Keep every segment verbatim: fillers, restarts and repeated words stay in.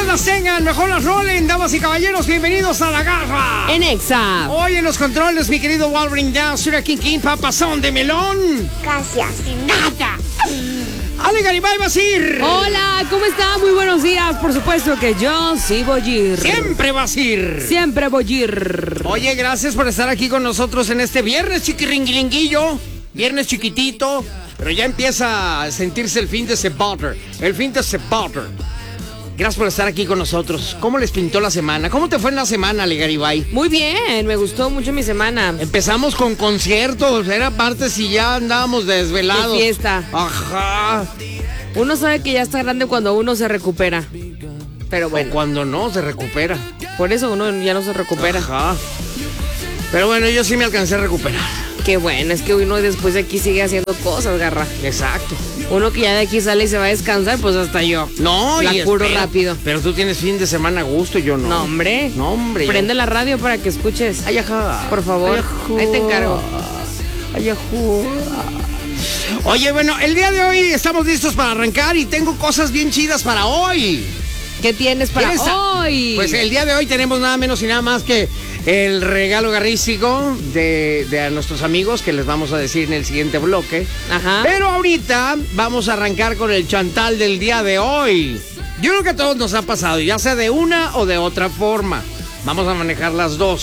las tengan, mejor las rolen, damas y caballeros, bienvenidos a La Garra. En Exa. Hoy en los controles, mi querido Wolverine Down, Sura King King, papazón de melón. Casi así nada. Ale Garibay Basir. Hola, ¿cómo está? Muy buenos días. Por supuesto que yo sí voy a ir. Siempre Basir. Siempre voy a ir. Oye, gracias por estar aquí con nosotros en este viernes chiquiringuilinguillo. Viernes chiquitito, pero ya empieza a sentirse el fin de semana. El fin de semana. Gracias por estar aquí con nosotros. ¿Cómo les pintó la semana? ¿Cómo te fue en la semana, Ale Garibay? Muy bien, me gustó mucho mi semana. Empezamos con conciertos, era parte si ya andábamos desvelados. De fiesta. Ajá. Uno sabe que ya está grande cuando uno se recupera. Pero bueno. O cuando no, se recupera. Por eso uno ya no se recupera. Ajá. Pero bueno, yo sí me alcancé a recuperar. Qué bueno, es que uno después de aquí sigue haciendo cosas, Garra. Exacto. Uno que ya de aquí sale y se va a descansar, pues hasta yo. No, la y curo espera, rápido. Pero tú tienes fin de semana a gusto y yo no. No, hombre. No, hombre. Prende yo... la radio para que escuches. Ay, ajá. Por favor. Ay, ajá. Ahí te encargo. Ay, ajá. Oye, bueno, el día de hoy estamos listos para arrancar y tengo cosas bien chidas para hoy. ¿Qué tienes para a... hoy? Pues el día de hoy tenemos nada menos y nada más que el regalo garrístico de, de a nuestros amigos que les vamos a decir en el siguiente bloque. Ajá. Pero ahorita vamos a arrancar con el chantal del día de hoy. Yo creo que a todos nos ha pasado, ya sea de una o de otra forma. Vamos a manejar las dos.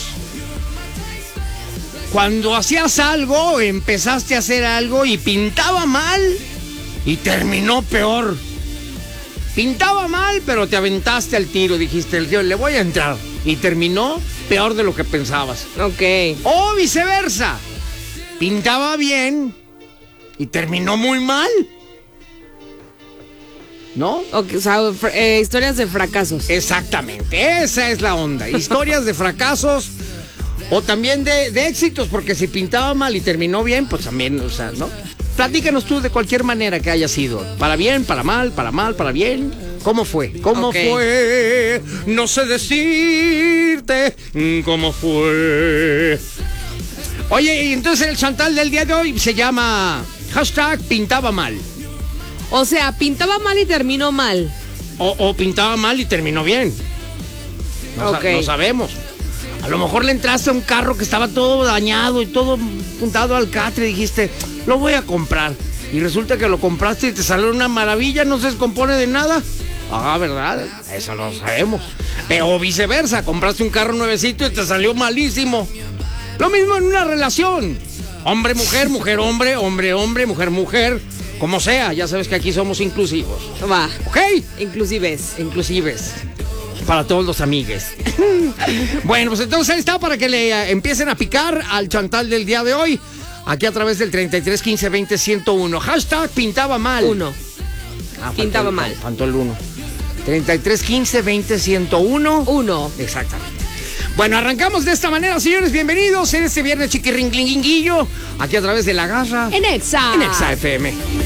Cuando hacías algo, empezaste a hacer algo y pintaba mal y terminó peor. Pintaba mal, pero te aventaste al tiro. Dijiste, le voy a entrar. Y terminó peor de lo que pensabas. Ok. O viceversa. Pintaba bien y terminó muy mal. ¿No? Okay, o sea, eh, historias de fracasos. Exactamente, esa es la onda. Historias de fracasos o también de, de éxitos, porque si pintaba mal y terminó bien, pues también, o sea, ¿no? Platícanos tú de cualquier manera que haya sido. Para bien, para mal, para mal, para bien. ¿Cómo fue? ¿Cómo okay. fue? No sé decirte cómo fue. Oye, y entonces el chantal del día de hoy se llama hashtag pintaba mal. O sea, pintaba mal y terminó mal. O, o pintaba mal y terminó bien. No, okay. sa- no sabemos. A lo mejor le entraste a un carro que estaba todo dañado y todo puntado al catre y dijiste, lo voy a comprar. Y resulta que lo compraste y te salió una maravilla, no se descompone de nada. Ah, ¿verdad? Eso lo sabemos. Pero viceversa, compraste un carro nuevecito y te salió malísimo. Lo mismo en una relación. Hombre, mujer, mujer, hombre, hombre, hombre, mujer, mujer. Como sea, ya sabes que aquí somos inclusivos. Va. ¿Ok? Inclusives. Inclusives. Para todos los amigues. Bueno, pues entonces ahí está para que le uh, empiecen a picar al chantal del día de hoy. Aquí a través del treinta y tres quince veinte ciento uno. Hashtag pintaba mal. Uno. Ah, pintaba faltó, mal. Faltó el uno. treinta y tres quince veinte ciento uno. Uno. Exactamente. Bueno, arrancamos de esta manera, señores. Bienvenidos en este viernes chiquiringuinguillo. Aquí a través de La Garra. En Exa. En Exa F M.